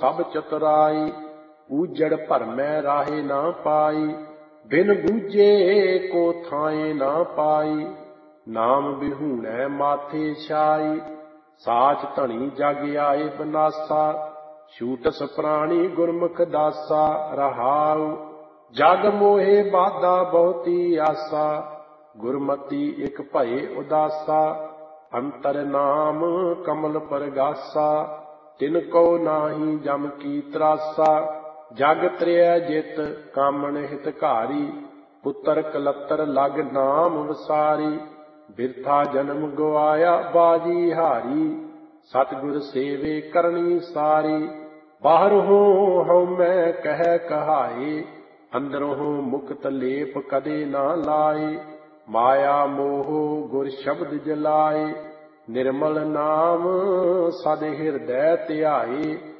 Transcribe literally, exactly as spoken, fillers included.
ਸਭ ਚਤੁਰਾਈ। ਊਜੜ ਭਰਮੈ ਰਾਹੇ ਨਾ ਪਾਈ, ਬਿਨ ਬੂਝੇ ਕੋ ਥਾਏ ਨਾ ਪਾਈ। ਨਾਮ ਬਿਹੂਣੈ ਮਾਥੇ ਛਾਈ, ਸਾਚ ਧਣੀ ਜਗ ਆਏ ਬਨਾਸਾ। ਛੂਟਸ ਪ੍ਰਾਣੀ ਗੁਰਮੁਖ ਦਾਸਾ, ਰਹਾਉ ਜਗ ਮੋਹੇ ਬਾਧਾ ਬਹੁਤੀ ਆਸਾ। ਗੁਰਮਤੀ ਇਕ ਭਏ ਉਦਾਸਾ, ਅੰਤਰ ਨਾਮ ਕਮਲ ਪਰਗਾਸਾ। ਤਿਨ ਕੋ ਨਾਹੀ ਜਮ ਕੀ ਤਰਾਸਾ, ਜਗ ਤ੍ਰਿਆ ਜਿਤ ਕਾਮਣ ਹਿਤਕਾਰੀ। ਪੁੱਤਰ ਕਲੱਤਰ ਲਗ ਨਾਮ ਵਸਾਰੀ, ਬਿਰਥਾ ਜਨਮ ਗਵਾਇਆ ਬਾਜੀ ਹਾਰੀ। ਸਤਿਗੁਰ ਸੇਵੇ ਕਰਨੀ ਸਾਰੀ, ਬਾਹਰੋਂ ਹਉਮੈ ਕਹਿ ਕਹਾਏ। ਅੰਦਰੋਂ ਮੁਕਤ ਲੇਪ ਕਦੇ ਨਾ ਲਾਏ, ਮਾਇਆ ਮੋਹ ਗੁਰ ਸ਼ਬਦ ਜਲਾਏ। ਨਿਰਮਲ ਨਾਮ ਸਦ ਹਿਰਦੈ ਧਿਆਏ,